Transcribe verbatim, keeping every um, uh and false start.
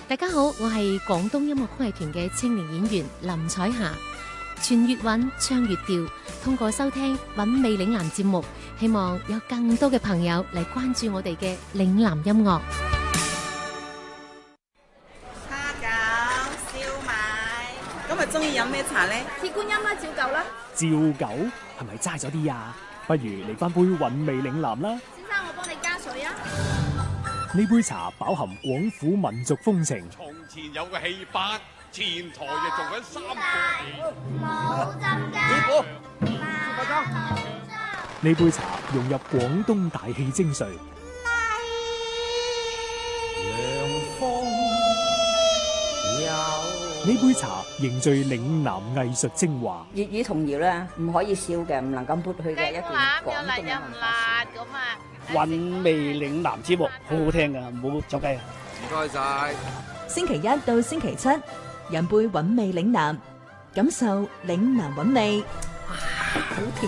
大家好，我係廣東音樂曲藝團嘅青年演員林彩霞。傳粵韻，唱粵調，通過收聽韻味嶺南節目，希望有更多嘅朋友嚟關注我哋嘅嶺南音樂。 蝦餃、燒賣，今日中意飲咩茶呢？ 鐵觀音啦，照舊啦。 照舊係咪齋咗啲啊？不如嚟翻杯韻味嶺南啦。 先生，我幫你加水啊。 呢杯茶飽含廣府民族風情。 從前有個戲班，前台就做緊三個冇浸雞。 師傅， 師傅呢杯茶融入廣東大氣精髓。呢杯茶凝聚嶺南藝術精華。 粵語童謠咧，唔可以少嘅，唔能夠抹去嘅一段廣東嘅文化。 韻味嶺南節目好好聽噶，唔好走雞啊！ 唔該晒。 星期一到星期七，飲杯韻味嶺南，感受嶺南韻味。哇，好甜！